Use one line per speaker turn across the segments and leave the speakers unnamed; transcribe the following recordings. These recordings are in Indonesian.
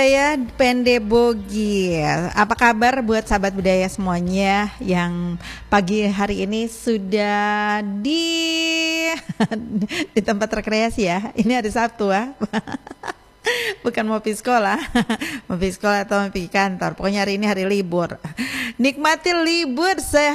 Saya Pende Bogi. Apa kabar buat sahabat budaya semuanya yang pagi hari ini sudah di tempat rekreasi ya. Ini hari Sabtu ya. Bukan mau pergi sekolah, mau pergi sekolah atau mau pergi kantor. Pokoknya hari ini hari libur. Nikmati libur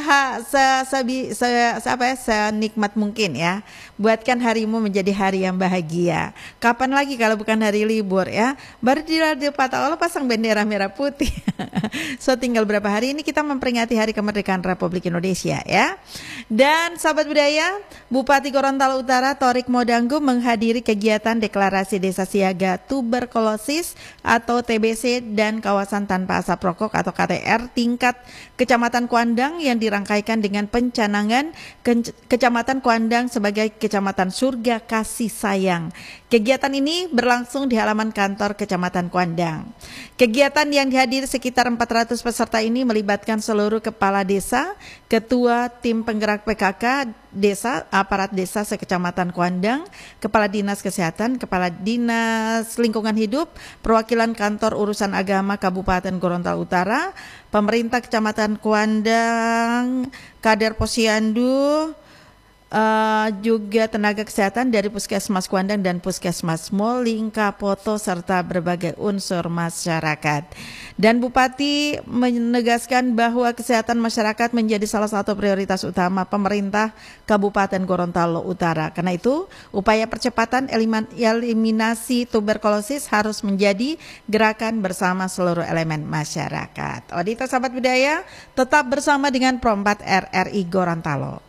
senikmat mungkin ya. Buatkan harimu menjadi hari yang bahagia. Kapan lagi kalau bukan hari libur ya? Baru di Allah pasang bendera merah putih. So tinggal berapa hari ini kita memperingati Hari Kemerdekaan Republik Indonesia ya. Dan sahabat budaya, Bupati Gorontalo Utara Torik Modanggu menghadiri kegiatan deklarasi Desa Siaga Tuberkulosis atau TBC dan Kawasan Tanpa Asap Rokok atau KTR tingkat Kecamatan Kuandang yang dirangkaikan dengan pencanangan Kecamatan Kuandang sebagai Kecamatan Surga Kasih Sayang. Kegiatan ini berlangsung di halaman kantor Kecamatan Kuandang. Kegiatan yang dihadiri sekitar 400 peserta ini melibatkan seluruh kepala desa, ketua tim penggerak PKK desa, aparat desa sekecamatan Kuandang, kepala dinas kesehatan, kepala dinas lingkungan hidup, perwakilan kantor urusan agama Kabupaten Gorontalo Utara, pemerintah Kecamatan Kuandang, Kader Posyandu, juga tenaga kesehatan dari Puskesmas Kuandang dan Puskesmas Moling Kapoto serta berbagai unsur masyarakat. Dan Bupati menegaskan bahwa kesehatan masyarakat menjadi salah satu prioritas utama pemerintah Kabupaten Gorontalo Utara. Karena itu, upaya percepatan eliminasi tuberkulosis harus menjadi gerakan bersama seluruh elemen masyarakat. Audito sahabat budaya, tetap bersama dengan Pro 4 RRI Gorontalo.